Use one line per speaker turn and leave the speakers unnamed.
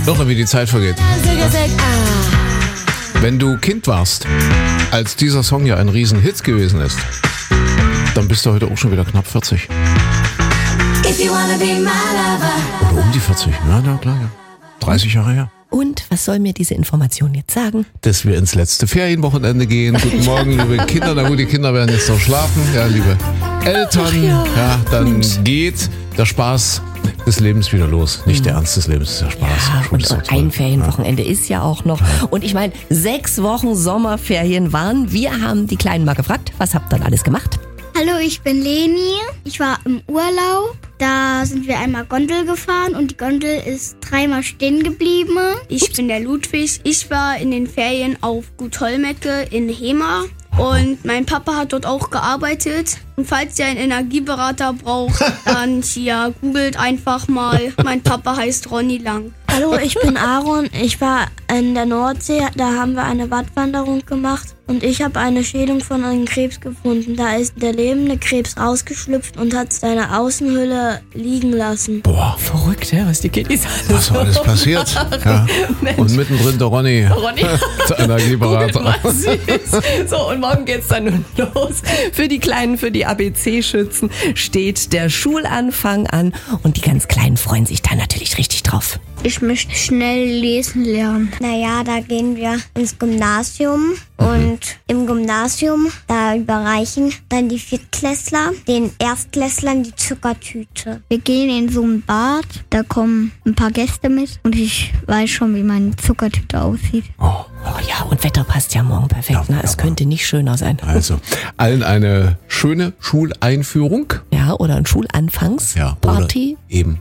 Irre, wie die Zeit vergeht. Wenn du Kind warst, als dieser Song ja ein Riesenhit gewesen ist, dann bist du heute auch schon wieder knapp 40. Oder um die 40, na klar, ja. 30 Jahre her.
Und was soll mir diese Information jetzt sagen?
Dass wir ins letzte Ferienwochenende gehen. Guten Morgen, liebe Kinder. Na gut, die Kinder werden jetzt noch schlafen. Ja, liebe Eltern. Ja, dann geht der Spaß des Lebens wieder los. Nicht der Ernst des Lebens, ist der Spaß.
Ja, und ein Ferienwochenende ist ja auch noch. Und ich meine, 6 Wochen Sommerferien waren. Wir haben die Kleinen mal gefragt, was habt ihr dann alles gemacht?
Hallo, ich bin Leni. Ich war im Urlaub. Da sind wir einmal Gondel gefahren und die Gondel ist 3-mal stehen geblieben.
Ich bin der Ludwig. Ich war in den Ferien auf Gut Hollmecke in Hema und mein Papa hat dort auch gearbeitet. Und falls ihr einen Energieberater braucht, dann hier googelt einfach mal. Mein Papa heißt Ronny Lang.
Hallo, ich bin Aaron. Ich war in der Nordsee. Da haben wir eine Wattwanderung gemacht. Und ich habe eine Schädung von einem Krebs gefunden. Da ist der lebende Krebs rausgeschlüpft und hat seine Außenhülle liegen lassen.
Boah,
Verrückt, ja, was die Kiddies
was so alles passiert. Ja. Und mittendrin der Ronny. Der Energieberater.
So, und morgen geht's dann nun los. Für die Kleinen, für die ABC-Schützen steht der Schulanfang an. Und die ganz Kleinen freuen sich da natürlich richtig drauf.
Ich möchte schnell lesen lernen. Naja, da gehen wir ins Gymnasium. Und im Gymnasium, da überreichen dann die Viertklässler den Erstklässlern die Zuckertüte. Wir gehen in so ein Bad, da kommen ein paar Gäste mit und ich weiß schon, wie meine Zuckertüte aussieht.
Oh.
Oh ja, und Wetter passt ja morgen perfekt.
Ja,
Ne? Es könnte nicht schöner sein.
Also, allen eine schöne Schuleinführung.
Ja, oder ein Schulanfangsparty.
Ja, oder eben